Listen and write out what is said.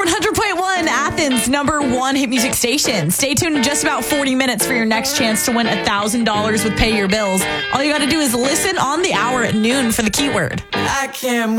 100.1, Athens' #1 hit music station. Stay tuned in just about 40 minutes for your next chance to win $1,000 with Pay Your Bills. All you got to do is listen on the hour at noon for the keyword. I can't